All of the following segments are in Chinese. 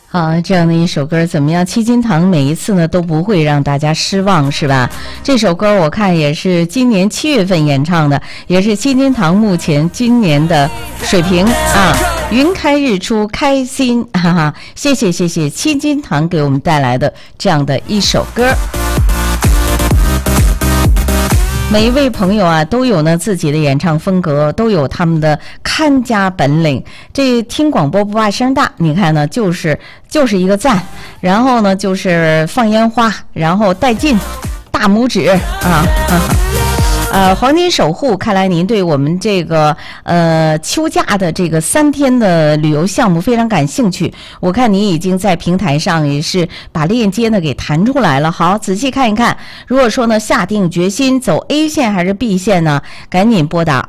好，这样的一首歌怎么样？七金堂每一次呢都不会让大家失望，是吧？这首歌我看也是今年7月份演唱的，也是七金堂目前今年的水平啊。云开日出开心，哈哈！谢谢七金堂给我们带来的这样的一首歌。每一位朋友啊，都有呢自己的演唱风格，都有他们的看家本领。这听广播不怕声大，你看呢，就是一个赞，然后呢就是放烟花，然后带劲，大拇指啊！黄金守护，看来您对我们这个秋假的这个3天的旅游项目非常感兴趣。我看您已经在平台上也是把链接呢给弹出来了。好，仔细看一看。如果说呢下定决心走 A 线还是 B 线呢，赶紧拨打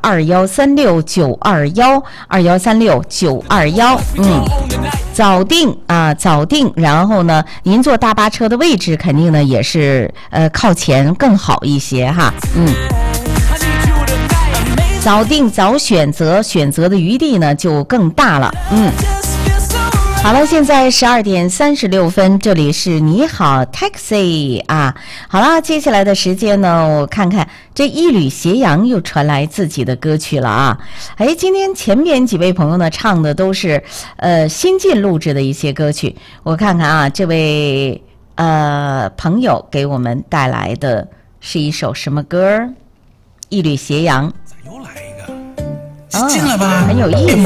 2136-921，2136-921。早定啊，早定。然后呢，您坐大巴车的位置肯定呢也是靠前更好一些哈。早定早选择，选择的余地呢就更大了。好了，现在12点36分，这里是你好 Taxi 啊。好了，接下来的时间呢，我看看这一缕斜阳又传来自己的歌曲了啊。今天前面几位朋友呢唱的都是新近录制的一些歌曲，我看看啊，这位朋友给我们带来的是一首什么歌？一缕斜阳。 又来一个，进了吧， 很有意思。